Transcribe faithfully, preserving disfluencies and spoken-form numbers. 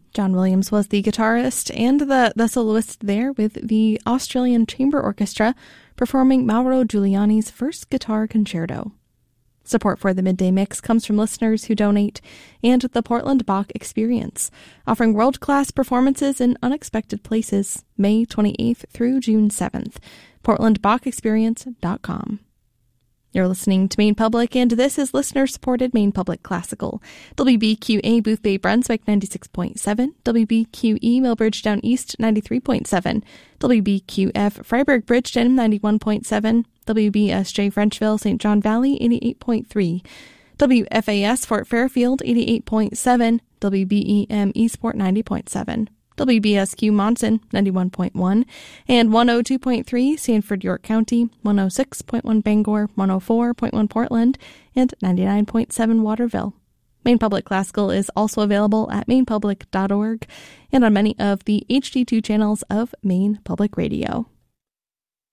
John Williams was the guitarist and the, the soloist there with the Australian Chamber Orchestra performing Mauro Giuliani's first guitar concerto. Support for the Midday Mix comes from listeners who donate and the Portland Bach Experience, offering world-class performances in unexpected places, May twenty-eighth through June seventh. portland bach experience dot com. You're listening to Maine Public, and this is listener-supported Maine Public Classical. W B Q A Boothbay Brunswick ninety-six point seven, W B Q E Millbridge Down East ninety-three point seven, W B Q F Freiburg Bridgeton ninety-one point seven, W B S J Frenchville Saint John Valley eighty-eight point three, W F A S Fort Fairfield eighty-eight point seven, W B E M Eastport ninety point seven. W B S Q Monson ninety-one point one, and one oh two point three Sanford York County, one oh six point one Bangor, one oh four point one Portland, and ninety-nine point seven Waterville. Maine Public Classical is also available at maine public dot org and on many of the H D two channels of Maine Public Radio.